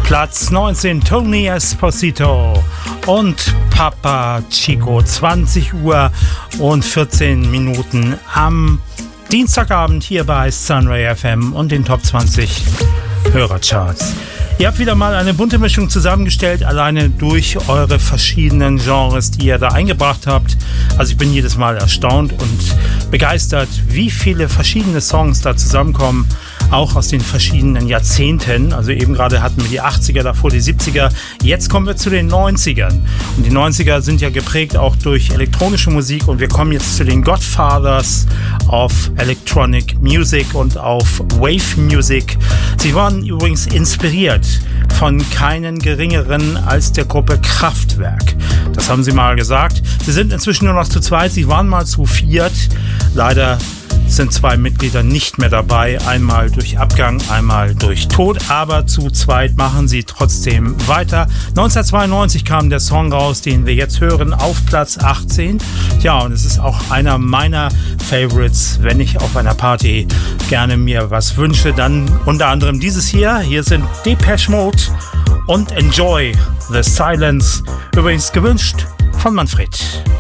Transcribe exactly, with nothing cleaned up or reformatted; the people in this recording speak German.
Platz neunzehn Tony Esposito und Papa Chico. zwanzig Uhr und vierzehn Minuten am Dienstagabend hier bei Sunray F M und den Top zwanzig Hörercharts. Ihr habt wieder mal eine bunte Mischung zusammengestellt, alleine durch eure verschiedenen Genres, die ihr da eingebracht habt. Also ich bin jedes Mal erstaunt und begeistert, wie viele verschiedene Songs da zusammenkommen, auch aus den verschiedenen Jahrzehnten. Also eben gerade hatten wir die achtziger, davor die siebziger. Jetzt kommen wir zu den neunzigern. Und die neunziger sind ja geprägt auch durch elektronische Musik und wir kommen jetzt zu den Godfathers of Electronic Music und auf Wave Music. Sie waren übrigens inspiriert von keinen geringeren als der Gruppe Kraftwerk. Das haben sie mal gesagt. Sie sind inzwischen nur noch zu zweit, sie waren mal zu viert. Leider sind zwei Mitglieder nicht mehr dabei, einmal durch Abgang, einmal durch Tod, aber zu zweit machen sie trotzdem weiter. neunzehnhundertzweiundneunzig kam der Song raus, den wir jetzt hören, auf Platz achtzehn. Ja, und es ist auch einer meiner Favorites, wenn ich auf einer Party gerne mir was wünsche, dann unter anderem dieses hier. Hier sind Depeche Mode und Enjoy the Silence, übrigens gewünscht von Manfred.